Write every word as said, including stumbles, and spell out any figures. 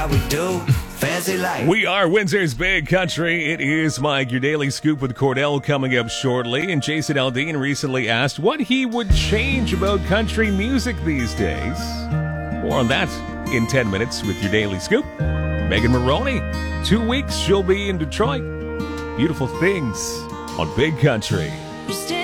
we do fancy life. We are Windsor's Big Country. It is Mike, your daily scoop with Cordell coming up shortly. And Jason Aldean recently asked what he would change about country music these days. More on that in ten minutes with your daily scoop. Megan Maroney, two weeks she'll be in Detroit. Beautiful things on Big Country.